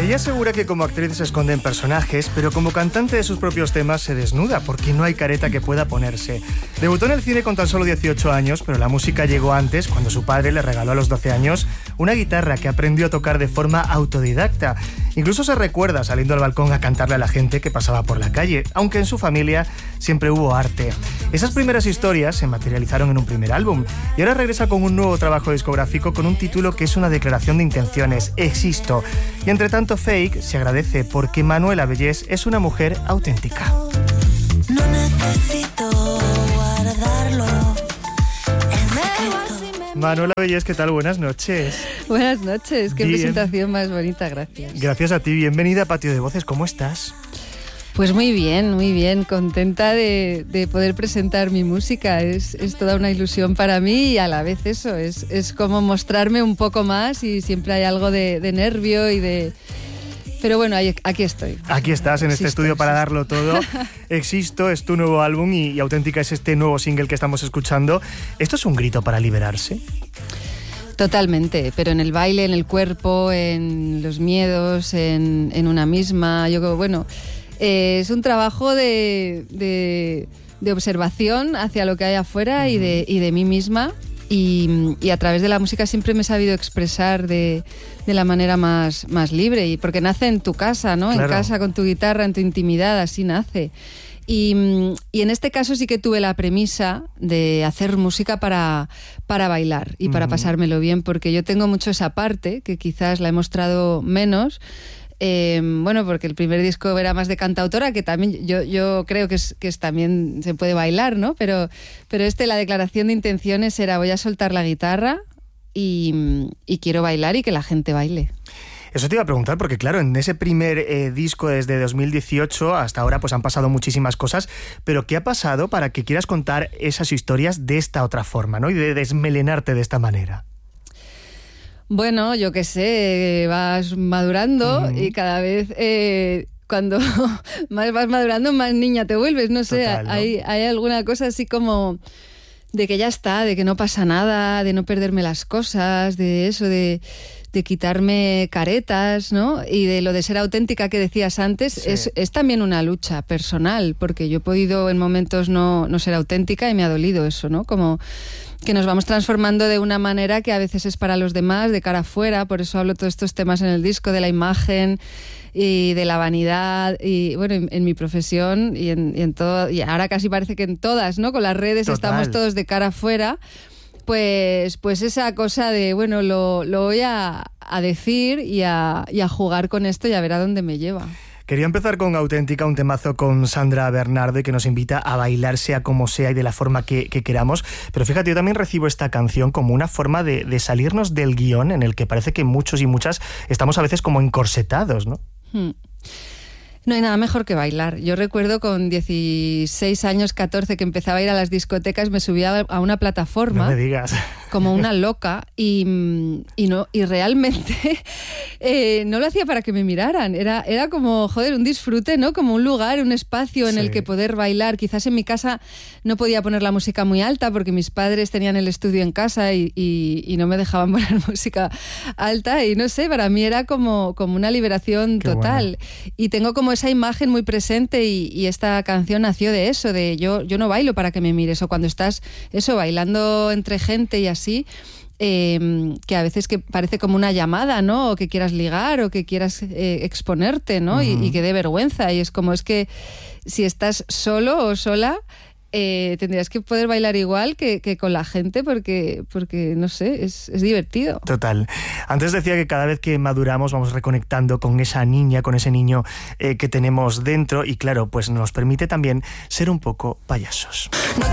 Ella asegura que como actriz se esconde en personajes, pero como cantante de sus propios temas se desnuda, porque no hay careta que pueda ponerse. Debutó en el cine con tan solo 18 años, pero la música llegó antes, cuando su padre le regaló a los 12 años una guitarra que aprendió a tocar de forma autodidacta. Incluso se recuerda saliendo al balcón a cantarle a la gente que pasaba por la calle, aunque en su familia siempre hubo arte. Esas primeras historias se materializaron en un primer álbum, y ahora regresa con un nuevo trabajo discográfico con un título que es una declaración de intenciones: Existo. Y entre tanto Fake se agradece porque Manuela Bellés es una mujer auténtica. No necesito guardarlo. Manuela Bellés, ¿qué tal? Buenas noches. Buenas noches, qué Bien. presentación más bonita, gracias. Gracias a ti, bienvenida a Patio de Voces, ¿cómo estás? Pues muy bien, contenta de poder presentar mi música. Es toda una ilusión para mí y a la vez eso, es como mostrarme un poco más y siempre hay algo de nervio y de... Pero bueno, aquí estoy. Aquí estás en este estudio para darlo todo. Existo es tu nuevo álbum y Auténtica es este nuevo single que estamos escuchando. ¿Esto es un grito para liberarse? Totalmente, pero en el baile, en el cuerpo, en los miedos, en una misma. Yo creo, bueno, es un trabajo de observación hacia lo que hay afuera y de mí misma. Y a través de la música siempre me he sabido expresar de la manera más libre, y porque nace en tu casa, ¿no? Claro. En casa, con tu guitarra, en tu intimidad, así nace. Y en este caso sí que tuve la premisa de hacer música para bailar y para pasármelo bien, porque yo tengo mucho esa parte, que quizás la he mostrado menos. Bueno, porque el primer disco era más de cantautora, que también yo creo que es también se puede bailar, ¿no? Pero la declaración de intenciones era: voy a soltar la guitarra y quiero bailar y que la gente baile. Eso te iba a preguntar, porque claro, en ese primer disco desde 2018 hasta ahora pues han pasado muchísimas cosas, pero ¿qué ha pasado para que quieras contar esas historias de esta otra forma, ¿no? Y de desmelenarte de esta manera. Bueno, yo qué sé, vas madurando y cada vez cuando más vas madurando, más niña te vuelves, no sé. Total, ¿no? Hay alguna cosa así como de que ya está, de que no pasa nada, de no perderme las cosas, de eso, de quitarme caretas, ¿no? Y de lo de ser auténtica que decías antes, sí. es también una lucha personal, porque yo he podido en momentos no ser auténtica y me ha dolido eso, ¿no? Como que nos vamos transformando de una manera que a veces es para los demás, de cara afuera. Por eso hablo todos estos temas en el disco, de la imagen y de la vanidad, y bueno, en mi profesión y en todo, y ahora casi parece que en todas, ¿no? Con las redes Total. Estamos todos de cara afuera. Pues esa cosa de, bueno, lo voy a decir y a jugar con esto y a ver a dónde me lleva. Quería empezar con Auténtica, un temazo con Sandra Bernardo y que nos invita a bailar sea como sea y de la forma que queramos. Pero fíjate, yo también recibo esta canción como una forma de salirnos del guión en el que parece que muchos y muchas estamos a veces como encorsetados, ¿no? No hay nada mejor que bailar. Yo recuerdo con 16 años, 14, que empezaba a ir a las discotecas, me subía a una plataforma. No me digas. Como una loca y realmente no lo hacía para que me miraran. Era como, joder, un disfrute, ¿no? Como un lugar, un espacio en el que poder bailar. Quizás en mi casa no podía poner la música muy alta porque mis padres tenían el estudio en casa y no me dejaban poner música alta. Y no sé, para mí era como una liberación Qué total. Bueno. Y tengo como esa imagen muy presente y esta canción nació de eso, de yo no bailo para que me mires, o cuando estás eso bailando entre gente y así, que a veces que parece como una llamada, ¿no? O que quieras ligar o que quieras exponerte, ¿no? Y que dé vergüenza, y es que si estás solo o sola, tendrías que poder bailar igual que con la gente porque no sé, es divertido. Total. Antes decía que cada vez que maduramos vamos reconectando con esa niña, con ese niño que tenemos dentro, y claro, pues nos permite también ser un poco payasos.